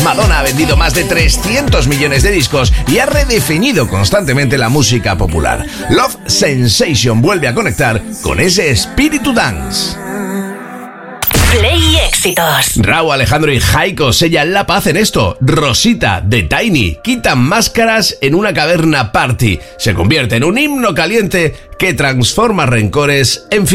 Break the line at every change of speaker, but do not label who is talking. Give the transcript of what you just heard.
Madonna ha vendido más de 300 millones de discos y ha redefinido constantemente la música popular. Love Sensation vuelve a conectar con ese espíritu dance.
Play éxitos.
Rauw Alejandro y Jaiko sellan la paz en esto. Rosita, de Tiny, quitan máscaras en una caverna party. Se convierte en un himno caliente que transforma rencores en